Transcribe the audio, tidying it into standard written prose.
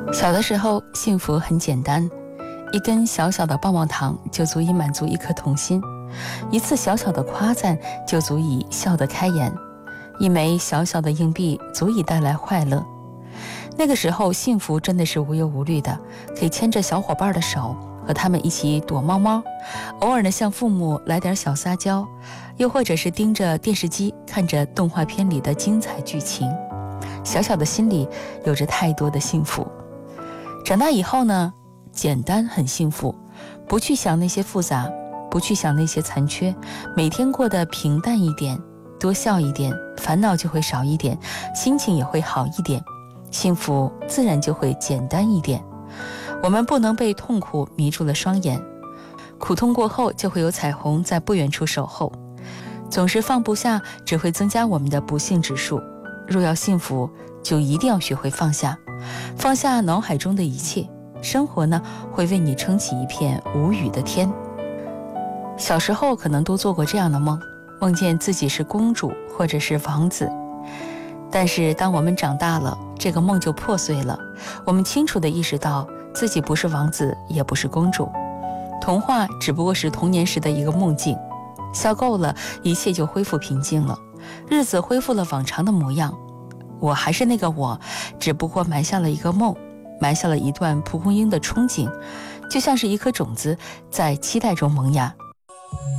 小的时候，幸福很简单，一根小小的棒棒糖就足以满足一颗童心，一次小小的夸赞就足以笑得开颜，一枚小小的硬币足以带来快乐。那个时候，幸福真的是无忧无虑的，可以牵着小伙伴的手，和他们一起躲猫猫，偶尔呢向父母来点小撒娇，又或者是盯着电视机看着动画片里的精彩剧情。小小的心里有着太多的幸福。长大以后呢，简单很幸福，不去想那些复杂，不去想那些残缺，每天过得平淡一点，多笑一点，烦恼就会少一点，心情也会好一点，幸福自然就会简单一点。我们不能被痛苦迷住了双眼，苦痛过后就会有彩虹在不远处守候。总是放不下，只会增加我们的不幸指数。若要幸福，就一定要学会放下，放下脑海中的一切，生活呢会为你撑起一片无雨的天。小时候可能都做过这样的梦，梦见自己是公主或者是王子。但是当我们长大了，这个梦就破碎了，我们清楚地意识到自己不是王子，也不是公主，童话只不过是童年时的一个梦境。笑够了，一切就恢复平静了，日子恢复了往常的模样。我还是那个我，只不过埋下了一个梦，埋下了一段蒲公英的憧憬，就像是一颗种子在期待中萌芽。